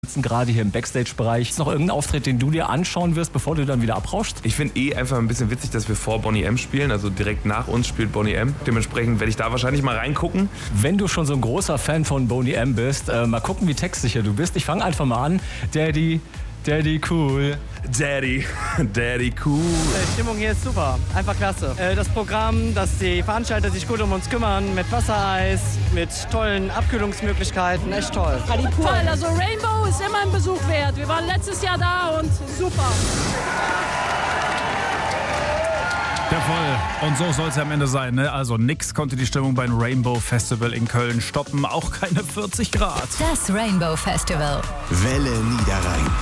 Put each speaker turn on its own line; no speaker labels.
Sitzen gerade hier im Backstage-Bereich. Ist noch irgendein Auftritt, den du dir anschauen wirst, bevor du dann wieder abrauschst?
Ich finde einfach ein bisschen witzig, dass wir vor Boney M spielen, also direkt nach uns spielt Boney M. Dementsprechend werde ich da wahrscheinlich mal reingucken.
Wenn du schon so ein großer Fan von Boney M bist, mal gucken, wie textsicher du bist. Ich fange einfach mal an. Daddy cool.
Daddy cool.
Die Stimmung hier ist super, einfach klasse. Das Programm, dass die Veranstalter sich gut um uns kümmern, mit Wassereis, mit tollen Abkühlungsmöglichkeiten, echt toll.
Toll, also Rainbow ist immer ein Besuch wert. Wir waren letztes Jahr da und super.
Ja, voll. Und so soll es ja am Ende sein, ne? Also nix konnte die Stimmung beim Rainbow Festival in Köln stoppen, auch keine 40 Grad.
Das Rainbow Festival.
Welle Niederrhein.